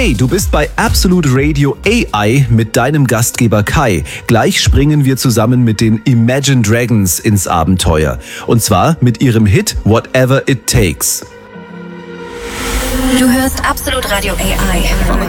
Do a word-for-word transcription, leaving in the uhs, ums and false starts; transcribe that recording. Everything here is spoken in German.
Hey, du bist bei Absolute Radio A I mit deinem Gastgeber Kai. Gleich springen wir zusammen mit den Imagine Dragons ins Abenteuer. Und zwar mit ihrem Hit Whatever It Takes. Du hörst Absolute Radio A I.